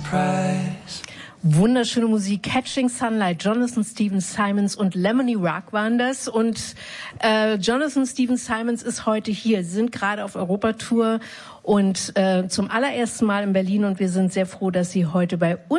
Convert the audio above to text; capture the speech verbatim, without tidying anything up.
prize. Wunderschöne Musik, Catching Sunlight, Jonathan Stephen Simons und Lemony Rock waren das. Und äh, Jonathan Stephen Simons ist heute hier. Sie sind gerade auf Europatour und äh, zum allerersten Mal in Berlin und wir sind sehr froh, dass Sie heute bei uns